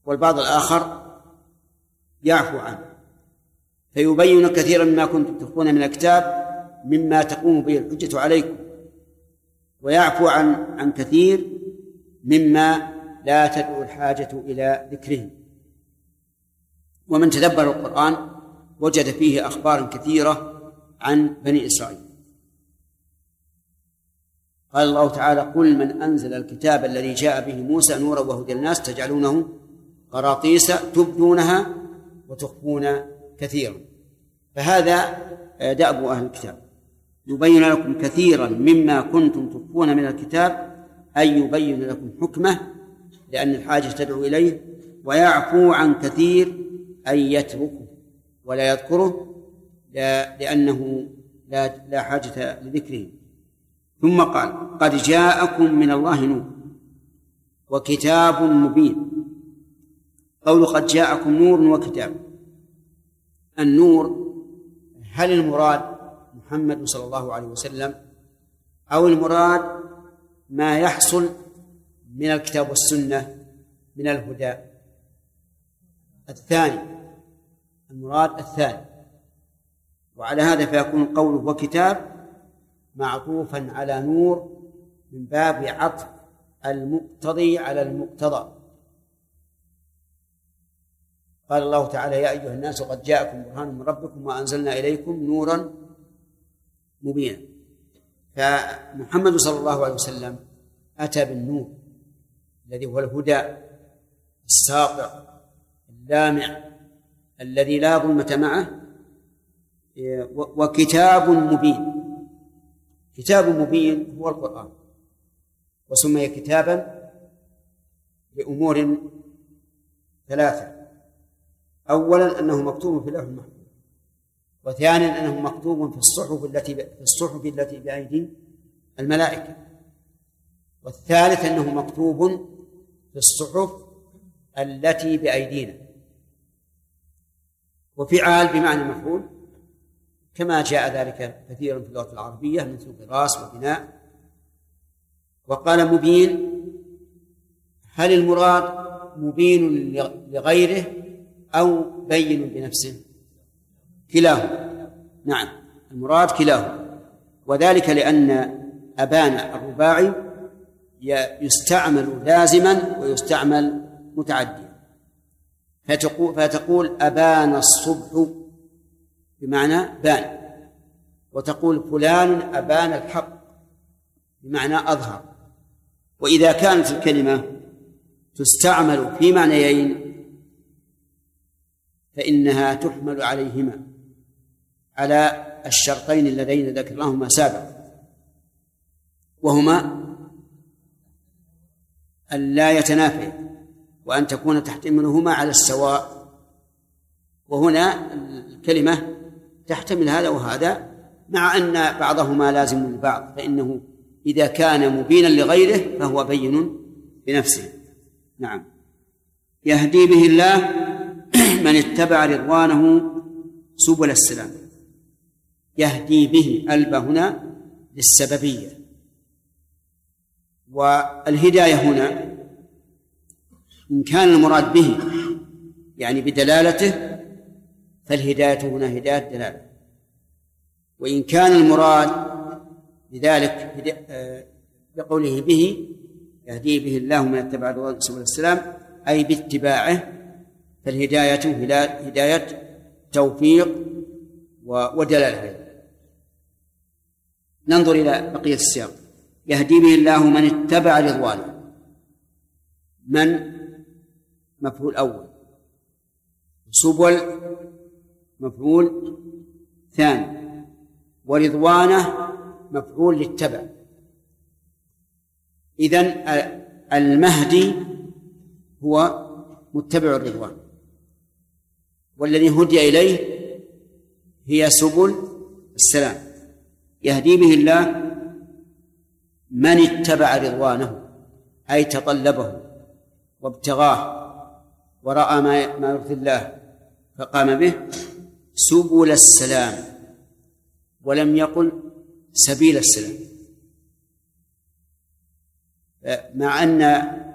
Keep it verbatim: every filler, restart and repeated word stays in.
والبعض الآخر يعفو عنه، فيبين كثيرا مما كنتم تخفون من الكتاب مما تقوم به الحجة عليكم، ويعفو عن عن كثير مما لا تدعو الحاجة إلى ذكره. ومن تدبر القرآن وجد فيه أخبارا كثيرة عن بني إسرائيل. قال الله تعالى: قل من أنزل الكتاب الذي جاء به موسى نورا وهدى للناس تجعلونه قراطيس تبدونها وتخفون كثيرا. فهذا دأب أهل الكتاب، يبين لكم كثيرا مما كنتم تخفون من الكتاب، أي يبين لكم حكمه لأن الحاجة تدعو إليه، ويعفو عن كثير أي يتركه ولا يذكره لأنه لا, لا حاجة لذكره. ثم قال: قد جاءكم من الله نور وكتاب مبين. قول قد جاءكم نور وكتاب، النور هل المراد محمد صلى الله عليه وسلم أو المراد ما يحصل من الكتاب والسنة من الهدى؟ الثاني، المراد الثاني. وعلى هذا فيكون قوله وكتاب معطوفا على نور من باب عطف المقتضي على المقتضى. قال الله تعالى: يا أيها الناس قد جاءكم برهان من ربكم وأنزلنا إليكم نورا مبينا. فمحمد صلى الله عليه وسلم أتى بالنور الذي هو الهدى الساطع اللامع الذي لا ظلمة معه، وكتاب مبين. كتاب مبين هو القرآن، وسمي كتابا لأمور ثلاثة: أولا أنه مكتوب في اللوح المحفوظ، وثانيا أنه مكتوب في الصحف التي في الصحف التي بأيدي الملائكة، والثالث أنه مكتوب في الصحف التي بأيدينا. وفعال بمعنى مفعول كما جاء ذلك كثيرا في اللغة العربية من سوق راس وبناء. وقال مبين، هل المراد مبين لغيره أو بين بنفسه؟ كلاهما. نعم، المراد كلاهما، وذلك لأن أبان الرباعي يستعمل لازما ويستعمل متعديا، فتقول, فتقول أبان الصبح بمعنى بان، وتقول فلان أبان الحق بمعنى أظهر. وإذا كانت الكلمة تستعمل في معنيين فإنها تحمل عليهما على الشرطين اللذين ذكرناهما سابقا، وهما أن لا يتنافيا وأن تكون تحتملهما على السواء. وهنا الكلمة تحتمل هذا وهذا، مع أن بعضهما لازم للبعض، فإنه إذا كان مبينا لغيره فهو بين بنفسه. نعم. يهدي به الله من اتبع رضوانه سبل السلام. يهدي به ألب هنا للسببية، والهداية هنا إن كان المراد به يعني بدلالته فالهداية هنا هداية دلالة، وإن كان المراد بذلك بقوله به يهدي به الله من اتبع رضوانه سبل السلام أي باتباعه، فالهداية هداية توفيق ودلالة. ننظر إلى بقية السياق. يهدي به الله من اتبع رضوانه. من مفعول أول، سبل مفعول ثاني، ورضوانه مفعول للتبع. إذن المهدي هو متبع الرضوان، والذي هدي إليه هي سبل السلام. يهدي به الله من اتبع رضوانه أي تطلبه وابتغاه ورأى ما يرضي الله فقام به، سبل السلام، ولم يقل سبيل السلام، مع أن